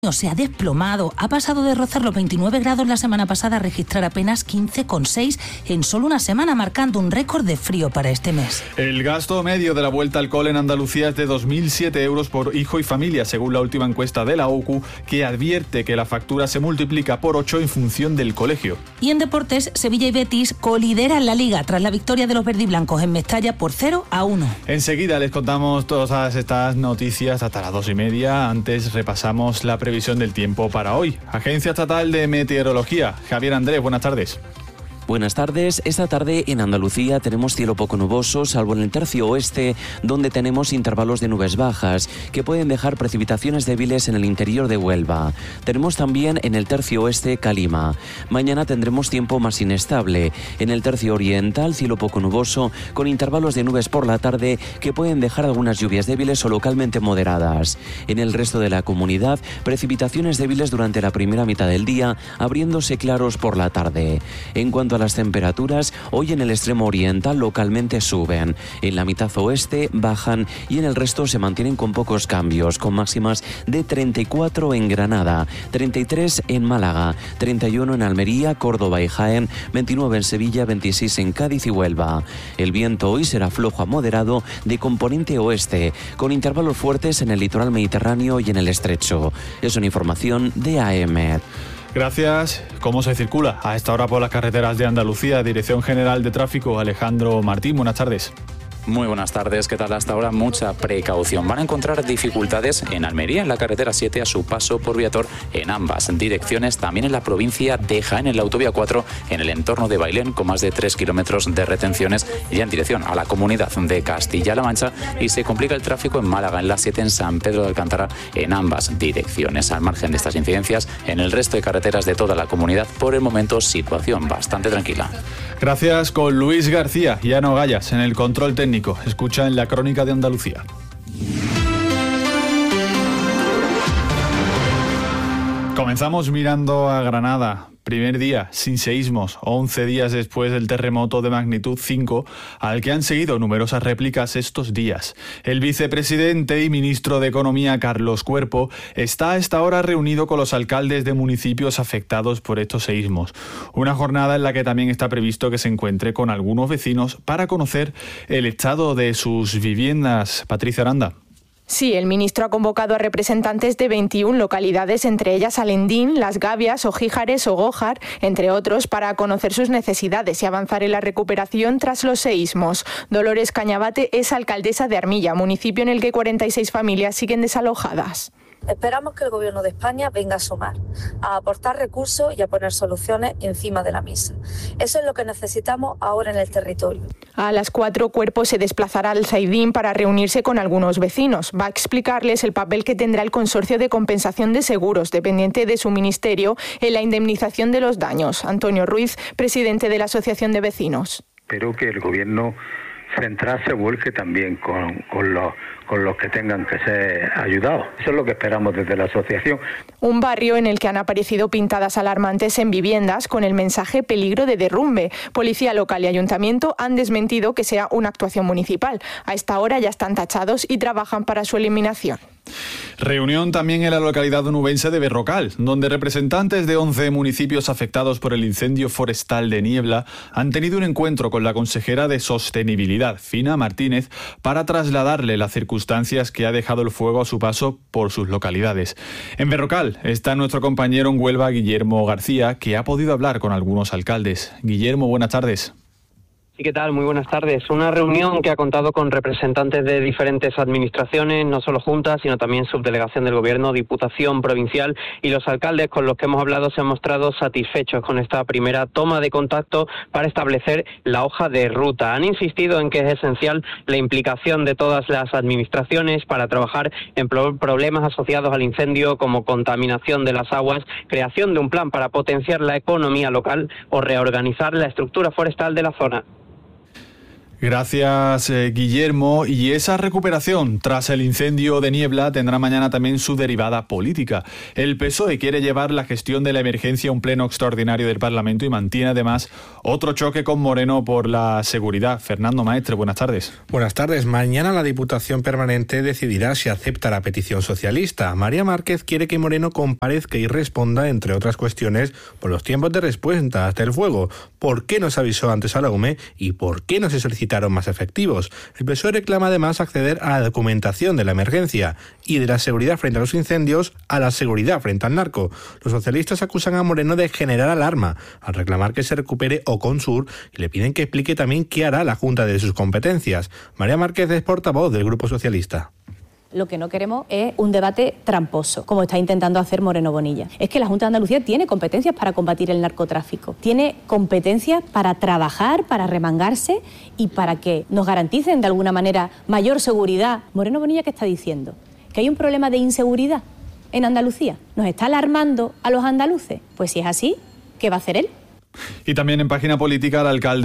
se ha desplomado, ha pasado de rozar los 29 grados la semana pasada a registrar apenas 15,6 en solo una semana, marcando un récord de frío para este mes. El gasto medio de la vuelta al cole en Andalucía es de 2.007 euros por hijo y familia, según la última encuesta de la OCU, que advierte que la factura se multiplica por 8 en función del colegio. Y en deportes, Sevilla y Betis colideran la Liga tras la victoria de los verdiblancos en Mestalla por 0-1. Enseguida les contamos todas estas noticias hasta las 2:30. Antes repasamos la previsión del tiempo para hoy. Agencia Estatal de Meteorología. Javier Andrés, buenas tardes. Buenas tardes. Esta tarde en Andalucía tenemos cielo poco nuboso, salvo en el tercio oeste, donde tenemos intervalos de nubes bajas, que pueden dejar precipitaciones débiles en el interior de Huelva. Tenemos también en el tercio oeste calima. Mañana tendremos tiempo más inestable. En el tercio oriental, cielo poco nuboso, con intervalos de nubes por la tarde, que pueden dejar algunas lluvias débiles o localmente moderadas. En el resto de la comunidad, precipitaciones débiles durante la primera mitad del día, abriéndose claros por la tarde. En cuanto a las temperaturas, hoy en el extremo oriental localmente suben, en la mitad oeste bajan y en el resto se mantienen con pocos cambios, con máximas de 34 en Granada, 33 en Málaga, 31 en Almería, Córdoba y Jaén, 29 en Sevilla, 26 en Cádiz y Huelva. El viento hoy será flojo a moderado de componente oeste, con intervalos fuertes en el litoral mediterráneo y en el estrecho. Es una información de AEMET. Gracias. ¿Cómo se circula a esta hora por las carreteras de Andalucía? Dirección General de Tráfico, Alejandro Martín, buenas tardes. Muy buenas tardes, ¿qué tal? Hasta ahora mucha precaución. Van a encontrar dificultades en Almería, en la carretera 7, a su paso por Viator, en ambas direcciones. También en la provincia de Jaén, en la autovía 4, en el entorno de Bailén, con más de 3 kilómetros de retenciones, ya en dirección a la comunidad de Castilla-La Mancha. Y se complica el tráfico en Málaga, en la 7, en San Pedro de Alcántara, en ambas direcciones. Al margen de estas incidencias, en el resto de carreteras de toda la comunidad, por el momento, situación bastante tranquila. Gracias. Con Luis García y Ano Gallas en el control técnico. Escucha en la Crónica de Andalucía. Comenzamos mirando a Granada. Primer día sin seísmos, 11 días después del terremoto de magnitud 5, al que han seguido numerosas réplicas estos días. El vicepresidente y ministro de Economía, Carlos Cuerpo, está a esta hora reunido con los alcaldes de municipios afectados por estos seísmos. Una jornada en la que también está previsto que se encuentre con algunos vecinos para conocer el estado de sus viviendas. Patricia Aranda. Sí, el ministro ha convocado a representantes de 21 localidades, entre ellas Alendín, Las Gavias, Ojíjares o Gójar, entre otros, para conocer sus necesidades y avanzar en la recuperación tras los seísmos. Dolores Cañabate es alcaldesa de Armilla, municipio en el que 46 familias siguen desalojadas. Esperamos que el Gobierno de España venga a sumar, a aportar recursos y a poner soluciones encima de la mesa. Eso es lo que necesitamos ahora en el territorio. A las 4, Cuerpo se desplazará al Zaidín para reunirse con algunos vecinos. Va a explicarles el papel que tendrá el Consorcio de Compensación de Seguros, dependiente de su ministerio, en la indemnización de los daños. Antonio Ruiz, presidente de la Asociación de Vecinos. Espero que el Gobierno central se vuelque también con los que tengan que ser ayudados. Eso es lo que esperamos desde la asociación. Un barrio en el que han aparecido pintadas alarmantes en viviendas con el mensaje peligro de derrumbe. Policía local y ayuntamiento han desmentido que sea una actuación municipal. A esta hora ya están tachados y trabajan para su eliminación. Reunión también en la localidad onubense de Berrocal, donde representantes de 11 municipios afectados por el incendio forestal de Niebla han tenido un encuentro con la consejera de Sostenibilidad, Fina Martínez, para trasladarle las circunstancias que ha dejado el fuego a su paso por sus localidades. En Berrocal está nuestro compañero en Huelva, Guillermo García, que ha podido hablar con algunos alcaldes. Guillermo, buenas tardes. Sí, ¿qué tal? Muy buenas tardes. Una reunión que ha contado con representantes de diferentes administraciones, no solo juntas, sino también subdelegación del Gobierno, Diputación Provincial, y los alcaldes con los que hemos hablado se han mostrado satisfechos con esta primera toma de contacto para establecer la hoja de ruta. Han insistido en que es esencial la implicación de todas las administraciones para trabajar en problemas asociados al incendio, como contaminación de las aguas, creación de un plan para potenciar la economía local o reorganizar la estructura forestal de la zona. Gracias, Guillermo. Y esa recuperación tras el incendio de Niebla tendrá mañana también su derivada política. El PSOE quiere llevar la gestión de la emergencia a un pleno extraordinario del Parlamento y mantiene además otro choque con Moreno por la seguridad. Fernando Maestre, buenas tardes. Buenas tardes. Mañana la Diputación Permanente decidirá si acepta la petición socialista. María Márquez quiere que Moreno comparezca y responda, entre otras cuestiones, por los tiempos de respuesta hasta el fuego, por qué no se avisó antes a la UME y por qué no se solicitaron más efectivos. El PSOE reclama además acceder a la documentación de la emergencia y de la seguridad frente a los incendios a la seguridad frente al narco. Los socialistas acusan a Moreno de generar alarma al reclamar que se recupere Oconsur y le piden que explique también qué hará la Junta de sus competencias. María Márquez es portavoz del Grupo Socialista. Lo que no queremos es un debate tramposo, como está intentando hacer Moreno Bonilla. Es que la Junta de Andalucía tiene competencias para combatir el narcotráfico, tiene competencias para trabajar, para remangarse y para que nos garanticen de alguna manera mayor seguridad. Moreno Bonilla, ¿qué está diciendo? ¿Que hay un problema de inseguridad en Andalucía? ¿Nos está alarmando a los andaluces? Pues si es así, ¿qué va a hacer él? Y también en página política el alcalde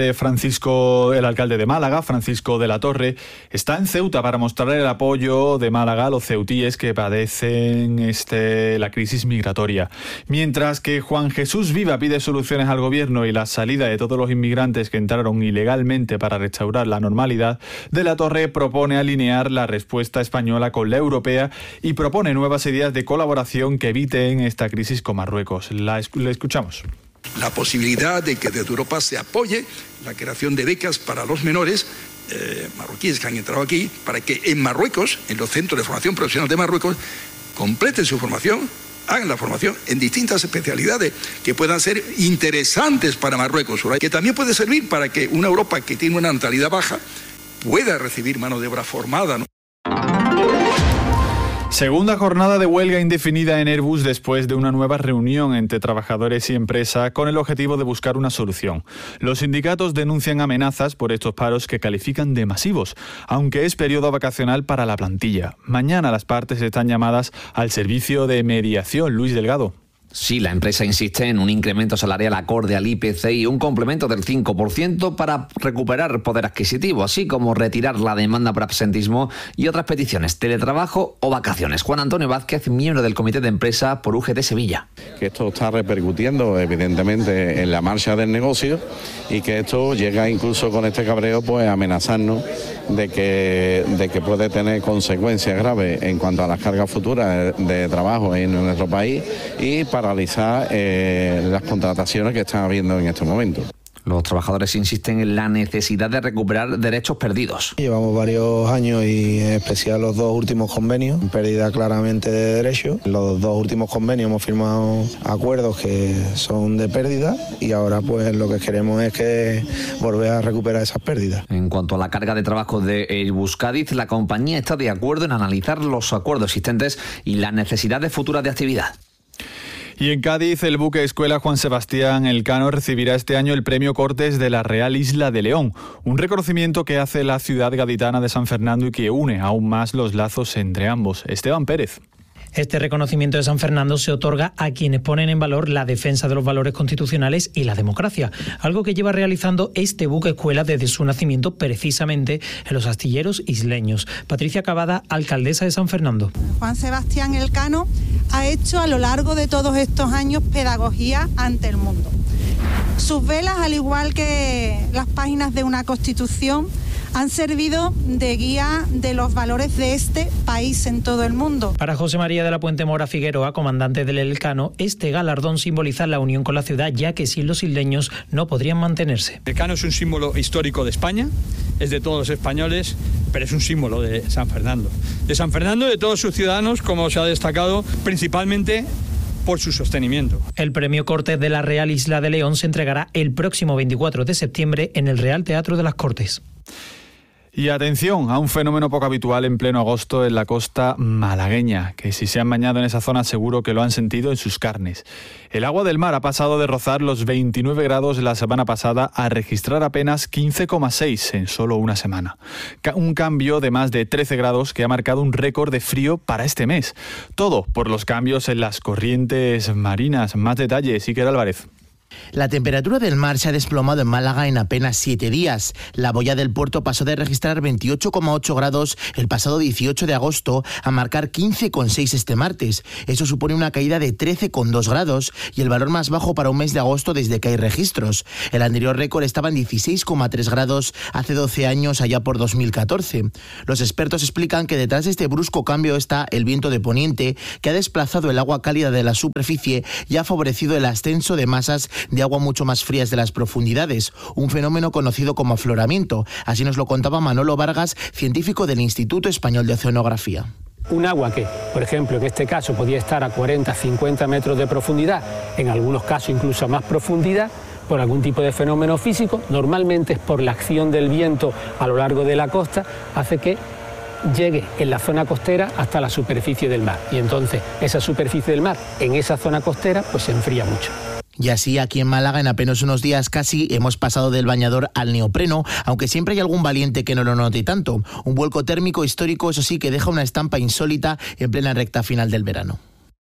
de Málaga, Francisco de la Torre, está en Ceuta para mostrar el apoyo de Málaga a los ceutíes que padecen la crisis migratoria. Mientras que Juan Jesús Viva pide soluciones al gobierno y la salida de todos los inmigrantes que entraron ilegalmente para restaurar la normalidad, de la Torre propone alinear la respuesta española con la europea y propone nuevas ideas de colaboración que eviten esta crisis con Marruecos. Le escuchamos. La posibilidad de que desde Europa se apoye la creación de becas para los menores marroquíes que han entrado aquí, para que en Marruecos, en los centros de formación profesional de Marruecos, completen su formación, hagan la formación en distintas especialidades que puedan ser interesantes para Marruecos, que también puede servir para que una Europa que tiene una natalidad baja pueda recibir mano de obra formada, ¿no? Segunda jornada de huelga indefinida en Airbus después de una nueva reunión entre trabajadores y empresa con el objetivo de buscar una solución. Los sindicatos denuncian amenazas por estos paros que califican de masivos, aunque es periodo vacacional para la plantilla. Mañana las partes están llamadas al servicio de mediación. Luis Delgado. Sí, la empresa insiste en un incremento salarial acorde al IPC y un complemento del 5% para recuperar poder adquisitivo, así como retirar la demanda por absentismo y otras peticiones, teletrabajo o vacaciones. Juan Antonio Vázquez, miembro del comité de empresa por UGT Sevilla. Que esto está repercutiendo evidentemente en la marcha del negocio y que esto llega incluso con este cabreo pues a amenazarnos de que puede tener consecuencias graves en cuanto a las cargas futuras de trabajo en nuestro país y paralizar las contrataciones que están habiendo en estos momentos. Los trabajadores insisten en la necesidad de recuperar derechos perdidos. Llevamos varios años y en especial los dos últimos convenios, pérdida claramente de derechos. Los dos últimos convenios hemos firmado acuerdos que son de pérdida y ahora pues lo que queremos es que volver a recuperar esas pérdidas. En cuanto a la carga de trabajo de Airbus Cádiz, la compañía está de acuerdo en analizar los acuerdos existentes y la necesidad de futuras de actividad. Y en Cádiz, el buque escuela Juan Sebastián Elcano recibirá este año el Premio Cortes de la Real Isla de León, un reconocimiento que hace la ciudad gaditana de San Fernando y que une aún más los lazos entre ambos. Esteban Pérez. Este reconocimiento de San Fernando se otorga a quienes ponen en valor la defensa de los valores constitucionales y la democracia, algo que lleva realizando este buque escuela desde su nacimiento precisamente en los astilleros isleños. Patricia Cavada, alcaldesa de San Fernando. Juan Sebastián Elcano ha hecho a lo largo de todos estos años pedagogía ante el mundo. Sus velas, al igual que las páginas de una constitución, han servido de guía de los valores de este país en todo el mundo. Para José María de la Puente Mora Figueroa, comandante del Elcano, este galardón simboliza la unión con la ciudad, ya que sin los isleños no podrían mantenerse. Elcano es un símbolo histórico de España, es de todos los españoles, pero es un símbolo de San Fernando. De San Fernando y de todos sus ciudadanos, como se ha destacado, principalmente por su sostenimiento. El Premio Cortes de la Real Isla de León se entregará el próximo 24 de septiembre en el Real Teatro de las Cortes. Y atención a un fenómeno poco habitual en pleno agosto en la costa malagueña, que si se han bañado en esa zona seguro que lo han sentido en sus carnes. El agua del mar ha pasado de rozar los 29 grados la semana pasada a registrar apenas 15,6 en solo una semana. Un cambio de más de 13 grados que ha marcado un récord de frío para este mes. Todo por los cambios en las corrientes marinas. Más detalles, Iker Álvarez. La temperatura del mar se ha desplomado en Málaga en apenas 7 días. La boya del puerto pasó de registrar 28,8 grados el pasado 18 de agosto a marcar 15,6 este martes. Eso supone una caída de 13,2 grados y el valor más bajo para un mes de agosto desde que hay registros. El anterior récord estaba en 16,3 grados hace 12 años, allá por 2014. Los expertos explican que detrás de este brusco cambio está el viento de poniente, que ha desplazado el agua cálida de la superficie y ha favorecido el ascenso de masas de agua mucho más frías de las profundidades, un fenómeno conocido como afloramiento. Así nos lo contaba Manolo Vargas, científico del Instituto Español de Oceanografía. Un agua que, por ejemplo, en este caso podía estar a 40-50 metros de profundidad, en algunos casos incluso a más profundidad, por algún tipo de fenómeno físico, normalmente es por la acción del viento a lo largo de la costa, hace que llegue en la zona costera hasta la superficie del mar. Y entonces esa superficie del mar, en esa zona costera, pues se enfría mucho. Y así aquí en Málaga en apenas unos días casi hemos pasado del bañador al neopreno, aunque siempre hay algún valiente que no lo note tanto. Un vuelco térmico histórico, eso sí, que deja una estampa insólita en plena recta final del verano.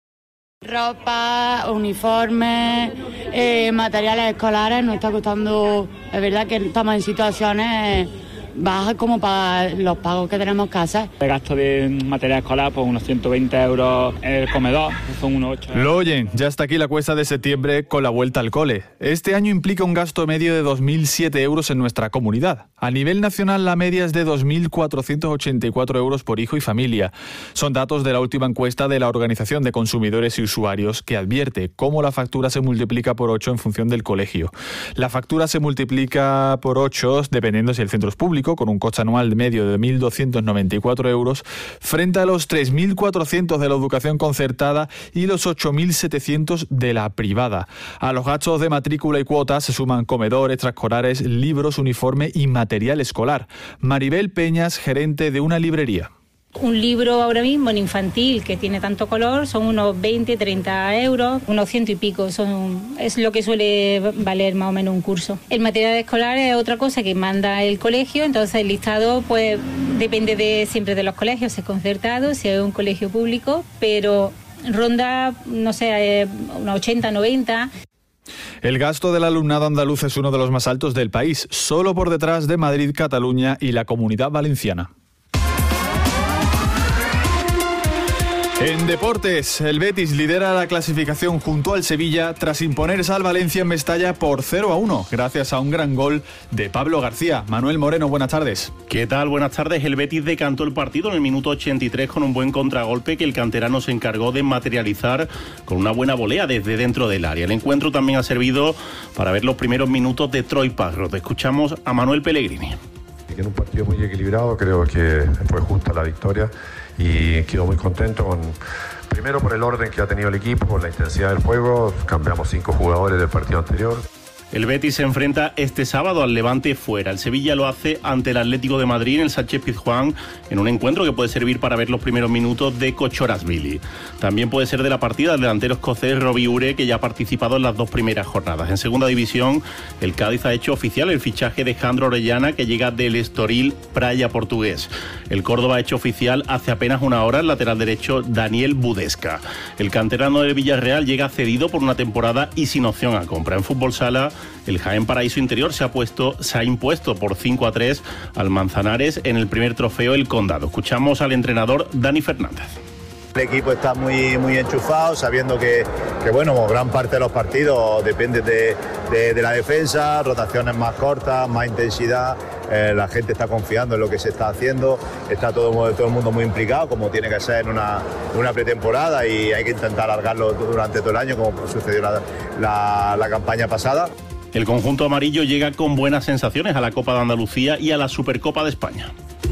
Ropa, uniformes, materiales escolares, nos está costando, es verdad que estamos en situaciones bajas como para los pagos que tenemos que hacer. El gasto de material escolar, pues unos 120 euros en el comedor, son unos 8 euros. Lo oyen, ya está aquí la cuesta de septiembre con la vuelta al cole. Este año implica un gasto medio de 2.007 euros en nuestra comunidad. A nivel nacional la media es de 2.484 euros por hijo y familia. Son datos de la última encuesta de la Organización de Consumidores y Usuarios, que advierte cómo la factura se multiplica por 8 en función del colegio. La factura se multiplica por 8 dependiendo si el centro es público, con un coste anual medio de 1.294 euros, frente a los 3.400 de la educación concertada y los 8.700 de la privada. A los gastos de matrícula y cuotas se suman comedor, extraescolares, libros, uniforme y material escolar. Maribel Peñas, gerente de una librería. Un libro ahora mismo en infantil que tiene tanto color son unos 20, 30 euros, unos 100 y pico, es lo que suele valer más o menos un curso. El material escolar es otra cosa que manda el colegio, entonces el listado pues depende siempre de los colegios, si es concertado, si es un colegio público, pero ronda, no sé, unos 80, 90. El gasto del alumnado andaluz es uno de los más altos del país, solo por detrás de Madrid, Cataluña y la Comunidad Valenciana. En deportes, el Betis lidera la clasificación junto al Sevilla tras imponerse al Valencia en Mestalla por 0-1, gracias a un gran gol de Pablo García. Manuel Moreno, buenas tardes. ¿Qué tal? Buenas tardes. El Betis decantó el partido en el minuto 83 con un buen contragolpe que el canterano se encargó de materializar con una buena volea desde dentro del área. El encuentro también ha servido para ver los primeros minutos de Troy Parrott. Escuchamos a Manuel Pellegrini. En un partido muy equilibrado, creo que fue justa la victoria y quedo muy contento primero por el orden que ha tenido el equipo, por la intensidad del juego. Cambiamos 5 jugadores del partido anterior. El Betis se enfrenta este sábado al Levante fuera. El Sevilla lo hace ante el Atlético de Madrid en el Sánchez-Pizjuán, en un encuentro que puede servir para ver los primeros minutos de Kochorasvili. También puede ser de la partida el delantero escocés Robbie Ure, que ya ha participado en las 2 primeras jornadas. En segunda división, el Cádiz ha hecho oficial el fichaje de Jandro Orellana, que llega del Estoril Praia portugués. El Córdoba ha hecho oficial hace apenas una hora el lateral derecho Daniel Budesca. El canterano del Villarreal llega cedido por una temporada y sin opción a compra. En fútbol sala, el Jaén Paraíso Interior se ha impuesto por 5-3 al Manzanares en el primer trofeo El Condado. Escuchamos al entrenador Dani Fernández. El equipo está muy enchufado, sabiendo que bueno, gran parte de los partidos depende de la defensa, rotaciones más cortas, más intensidad. La gente está confiando en lo que se está haciendo, está todo el mundo muy implicado, como tiene que ser en una pretemporada, y hay que intentar alargarlo durante todo el año, como sucedió la campaña pasada. El conjunto amarillo llega con buenas sensaciones a la Copa de Andalucía y a la Supercopa de España.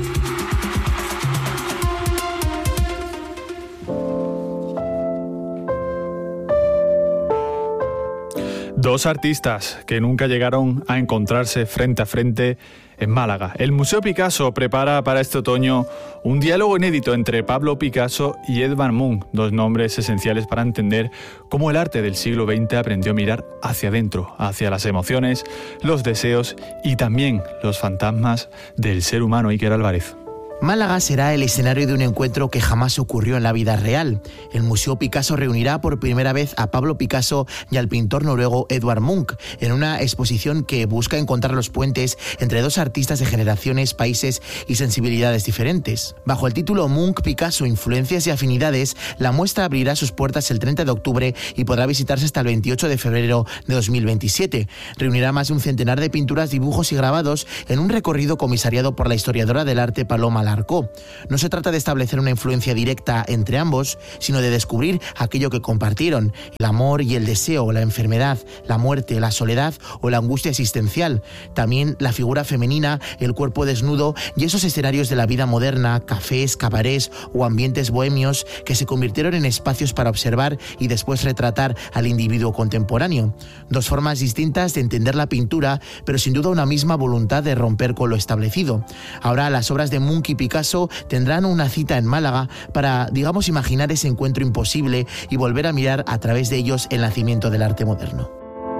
Dos artistas que nunca llegaron a encontrarse frente a frente en Málaga. El Museo Picasso prepara para este otoño un diálogo inédito entre Pablo Picasso y Edvard Munch, dos nombres esenciales para entender cómo el arte del siglo XX aprendió a mirar hacia adentro, hacia las emociones, los deseos y también los fantasmas del ser humano. Iker Álvarez. Málaga será el escenario de un encuentro que jamás ocurrió en la vida real. El Museo Picasso reunirá por primera vez a Pablo Picasso y al pintor noruego Edvard Munch en una exposición que busca encontrar los puentes entre dos artistas de generaciones, países y sensibilidades diferentes. Bajo el título Munch, Picasso, influencias y afinidades, la muestra abrirá sus puertas el 30 de octubre y podrá visitarse hasta el 28 de febrero de 2027. Reunirá más de un centenar de pinturas, dibujos y grabados en un recorrido comisariado por la historiadora del arte Paloma Larcó. No se trata de establecer una influencia directa entre ambos, sino de descubrir aquello que compartieron: el amor y el deseo, la enfermedad, la muerte, la soledad o la angustia existencial. También la figura femenina, el cuerpo desnudo y esos escenarios de la vida moderna, cafés, cabarets o ambientes bohemios que se convirtieron en espacios para observar y después retratar al individuo contemporáneo. Dos formas distintas de entender la pintura, pero sin duda una misma voluntad de romper con lo establecido. Ahora las obras de Munch y Picasso tendrán una cita en Málaga para, digamos, imaginar ese encuentro imposible y volver a mirar a través de ellos el nacimiento del arte moderno.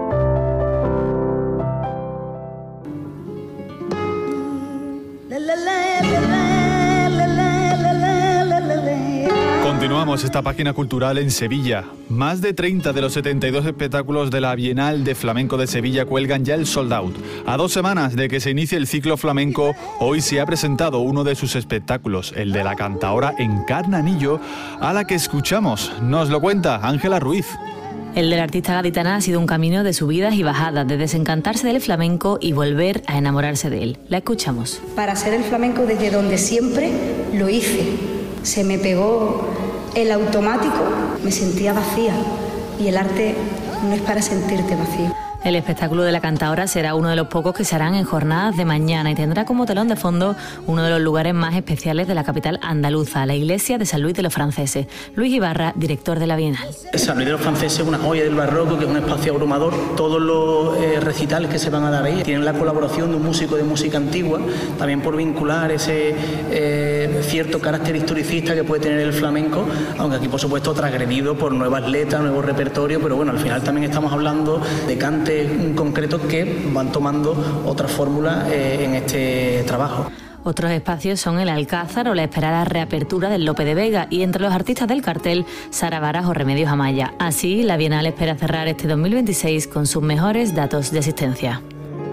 Continuamos esta página cultural en Sevilla. Más de 30 de los 72 espectáculos de la Bienal de Flamenco de Sevilla cuelgan ya el sold out. A 2 semanas de que se inicie el ciclo flamenco, hoy se ha presentado uno de sus espectáculos, el de la cantaora Encarnanillo, a la que escuchamos. Nos lo cuenta Ángela Ruiz. El de la artista gaditana ha sido un camino de subidas y bajadas, de desencantarse del flamenco y volver a enamorarse de él. La escuchamos. Para hacer el flamenco desde donde siempre lo hice, se me pegó el automático, me sentía vacía, y el arte no es para sentirte vacío. El espectáculo de la cantaora será uno de los pocos que se harán en jornadas de mañana y tendrá como telón de fondo uno de los lugares más especiales de la capital andaluza, la iglesia de San Luis de los Franceses. Luis Ibarra, director de la Bienal. San Luis de los Franceses es una joya del barroco, que es un espacio abrumador. Todos los recitales que se van a dar ahí tienen la colaboración de un músico de música antigua, también por vincular ese cierto carácter historicista que puede tener el flamenco, aunque aquí por supuesto transgredido por nuevas letras, nuevo repertorio, pero bueno, al final también estamos hablando de cantes concretos que van tomando otra fórmula en este trabajo. Otros espacios son el Alcázar o la esperada reapertura del Lope de Vega, y entre los artistas del cartel, Sara Varas o Remedios Amaya. Así, la Bienal espera cerrar este 2026 con sus mejores datos de asistencia.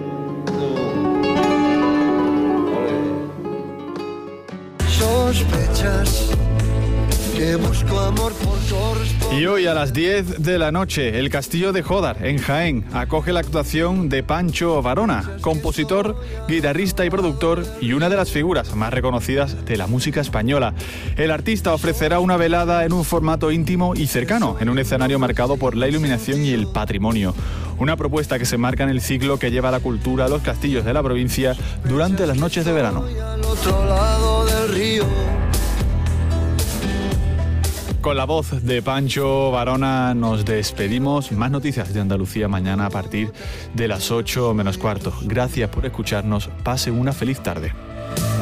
Sospechas que busco amor por Y hoy a las 10 de la noche, el Castillo de Jódar, en Jaén, acoge la actuación de Pancho Varona, compositor, guitarrista y productor, y una de las figuras más reconocidas de la música española. El artista ofrecerá una velada en un formato íntimo y cercano, en un escenario marcado por la iluminación y el patrimonio. Una propuesta que se marca en el ciclo que lleva la cultura a los castillos de la provincia durante las noches de verano. al otro lado del río. Con la voz de Pancho Varona nos despedimos. Más noticias de Andalucía mañana a partir de las 8 menos cuarto. Gracias por escucharnos. Pasen una feliz tarde.